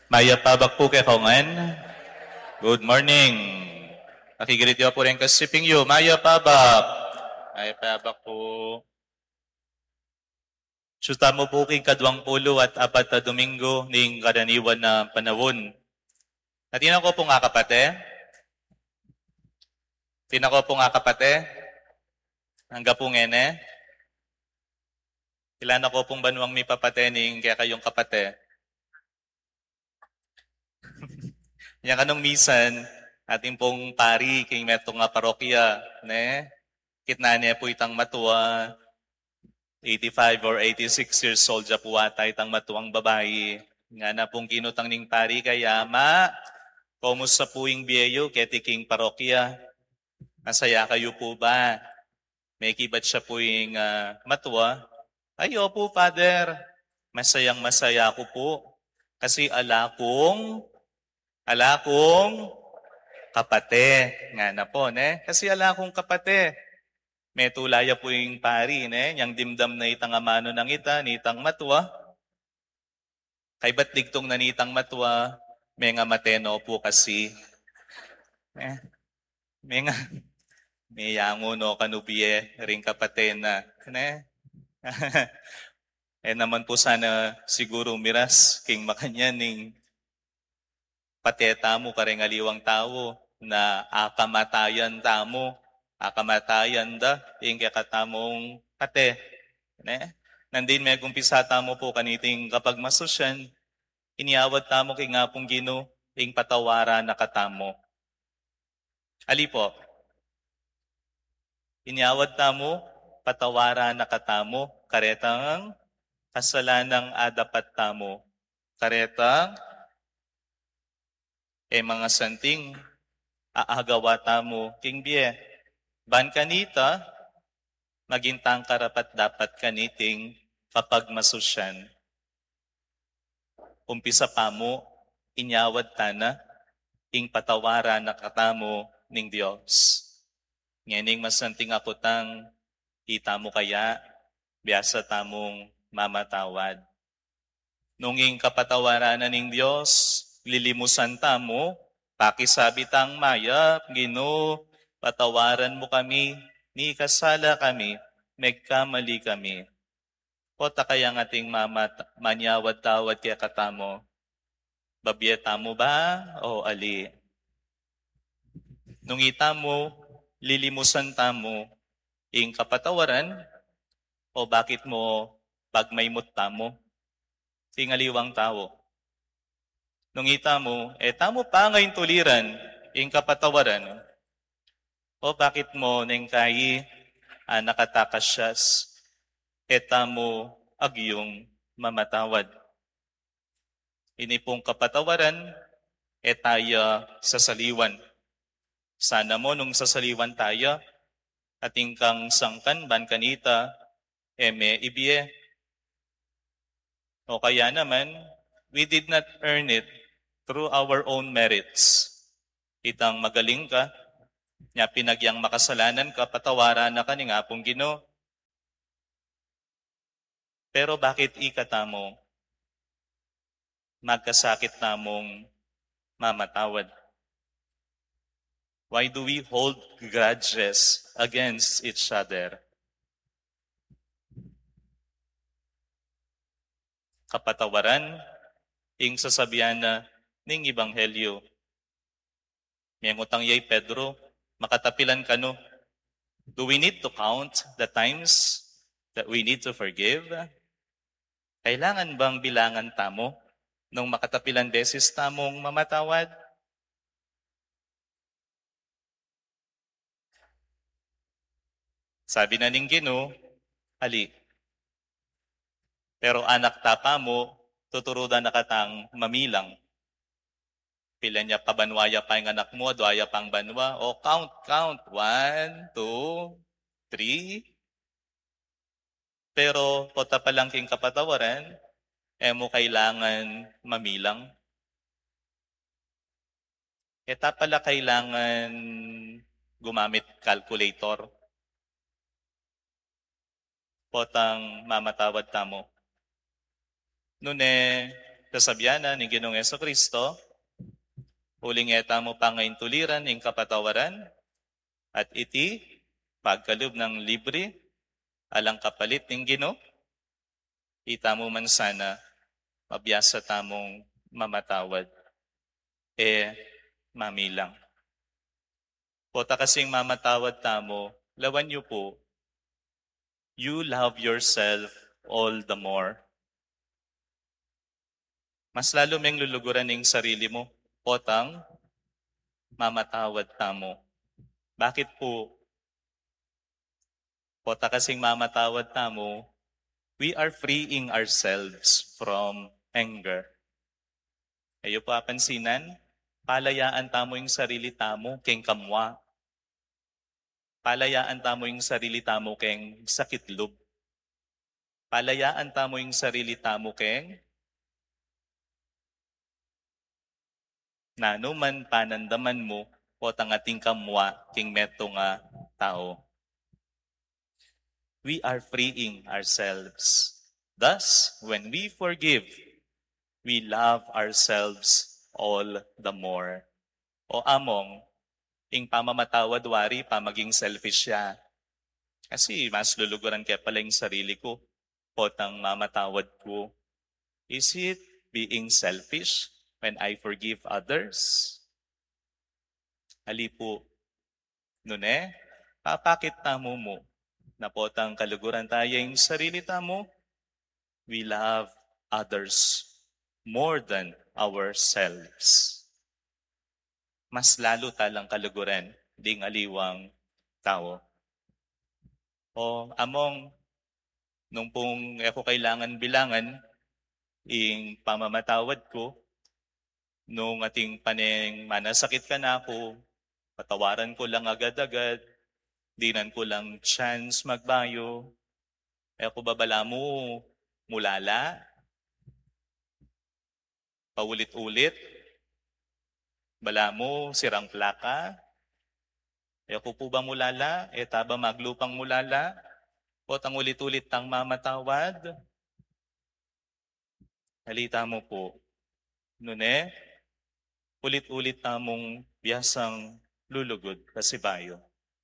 Maya pabak po kay Kongan. Good morning. Nakigirit po rin kasiping yu. Maya pabak. Maya pabak po. Suta mo po king kadwang pulo at apat na Domingo ning karaniwan na panawon. Natina ko po nga kapate. Tina ko po nga kapate. Hangga po ngene. Ilan ako pong banwang may papatening kaya kayong kapate. Yan kanong misan, ating pong pari king metong nga parokya, ne? Kitna niya po itang matuwa, 85 or 86 years old ja po ata itang matuwang babae. Nga na pong kinutang ning pari kaya kumusta po yung biyeyo keti king parokya? Masaya kayo po ba? May kibat siya po yung matuwa? Ay, opo, Father. Masayang masaya ko po. Kasi ala kong kapate. Nga na po, ne? Kasi ala kong kapate. May tulaya po yung pari, ne? Yang dimdam na itang amano ng ita, nitang matwa. Kay ba't digtong na nitang matwa, may nga mateno po kasi. May nga, may yango no kanubiye, ring kapate na, ne? Naman po sana siguro miras king makanyaning pateta mo kareng aliwang tao na akamatayan da ing katamong pate. Ne? Nandin may gumpisa tamo po kaniting kapag masosyan, iniawad tamo kay nga pong Gino ing patawara na katamo. Ali po, iniawad tamo, patawara na katamo, karetang kasalanang adapat tamo. Karetang mga santing aagawa tamo king biye. Ban kanita, magintang karapat dapat kaniting kapag masusyan. Umpisa pa mo, inyawad tana, ing patawara na katamo ning Diyos. Nganing masanting akutang kita mo kaya, biyasa tamong mamatawad. Nung ing kapatawaran na ning Diyos, lilimusan tamo, pakisabi tang mayap, Gino, patawaran mo kami, ni kasala kami, megkamali kami. O takayang ating manyawad-tawad kaya katamo, babyeta mo ba o ali? Nung itamo, lilimusan tamo, ing kapatawaran, o bakit mo pagmaymot tamo? Tingaliwang tao. Nung itamo, tamo pa ngayon tuliran, ing kapatawaran, o bakit mo neng kayi nakatakas siyas, tamo agyong mamatawad. Ini pong kapatawaran, tayo sasaliwan. Sana mo nung sasaliwan tayo, ating kang sangkan ban kanita, may ibiye. O kaya naman, we did not earn it through our own merits. Itang magaling ka, niya pinagyang makasalanan ka, patawaran na ka ni nga pong Gino. Pero bakit ikatamo? Magkasakit namong mamatawad. Why do we hold grudges against each other? Kapatawaran, ing sasabihan na ning Ibanghelyo. May utang yay Pedro, makatapilan ka no. Do we need to count the times that we need to forgive? Kailangan bang bilangan tamo nung makatapilan beses tamong mamatawad? Sabi na ning Gino, ali. Pero anak tapa mo, tuturudan na katang mamilang. Pila niya pabanwaya pa yung anak mo, doaya pang banwa. O count. 1, 2, 3. Pero pota pa lang king kapatawaran, mo kailangan mamilang. Eta pala kailangan gumamit calculator. Potang mamatawad tamo. Nune, kasabianan ni Ginoong Kristo, uling eta mo pangain tuliran ing kapatawaran, at iti pagkalub ng libre, alang kapalit ng Ginoo, ita mo man sana, mabiyasa tamong mamatawad, mamilang. Pota kasing mamatawad tamo, lawan niyo po, you love yourself all the more. Mas lalo meng luluguran ng sarili mo, potang mamatawad tamo. Bakit po? Pota kasing mamatawad tamo, we are freeing ourselves from anger. Ayo po apansinan, palayaan tamo yung sarili tamo keng kamwa. Palayaan tamo yung sarili tamo keng sakitlob. Palayaan tamo yung sarili tamo keng nanuman panandaman mo o tangating kamwa king meto nga tao. We are freeing ourselves. Thus, when we forgive, we love ourselves all the more. O among, ing pamamatawad wari pa maging selfish siya. Kasi mas luluguran kaya pala yung sarili ko. Potang mamatawad ko. Is it being selfish when I forgive others? Ali po, nune, papakit tamo mo na potang kaluguran tayo yung sarili tamo, we love others more than ourselves. Mas lalo talang kaluguran, ding aliwang tao. O among, nung pong ako kailangan bilangan, ing pamamatawad ko, nung ating paneng manasakit ka na ako, patawaran ko lang agad-agad, dinan ko lang chance magbayo, ako babala mo, mulala, paulit-ulit, bala mo, sirang plaka, ako po ba mulala, taba maglupang mulala, o tang ulit-ulit tang mamatawad, halita mo po, nune, ulit-ulit tamong biyasang lulugod kasi bayo.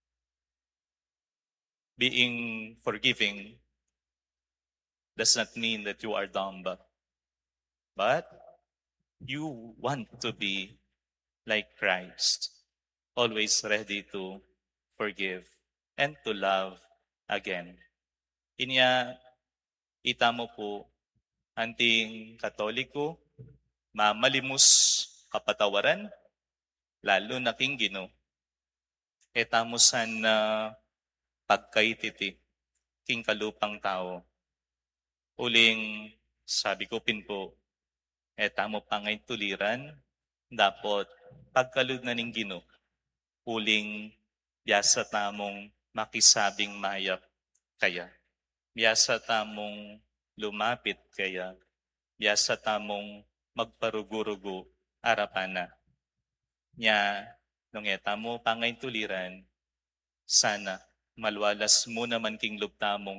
Being forgiving does not mean that you are dumb, but you want to be like Christ, always ready to forgive and to love again. Inya, ita mo po, anting Katoliko, mamalimus kapatawaran, lalo na king Ginoo. Etamusan na pagkaititi, king kalupang tao. Uling, sabi ko pin po, etamo pangay tuliran, dapat pagkalud na ning Ginoo, uling biyasa tamong makisabing mayap kaya. Biyasa tamong lumapit kaya. Biyasa tamong magparugo-rugo arapana. Nya, nung etamo pangay tuliran, sana malwalas mo naman king luptamong